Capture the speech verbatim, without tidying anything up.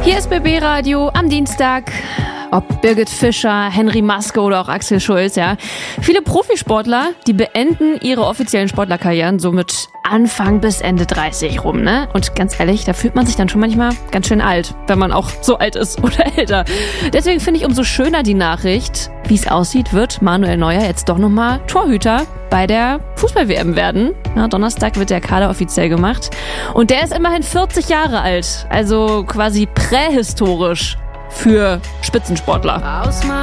Hier ist B B Radio am Dienstag. Ob Birgit Fischer, Henry Maske oder auch Axel Schulz, ja. Viele Profisportler, die beenden ihre offiziellen Sportlerkarrieren so mit Anfang bis Ende dreißig rum, ne? Und ganz ehrlich, da fühlt man sich dann schon manchmal ganz schön alt, wenn man auch so alt ist oder älter. Deswegen finde ich umso schöner die Nachricht, wie es aussieht, wird Manuel Neuer jetzt doch nochmal Torhüter bei der Fußball-W M werden. Na, Donnerstag wird der Kader offiziell gemacht. Und der ist immerhin vierzig Jahre alt, also quasi prähistorisch für Spitzensportler.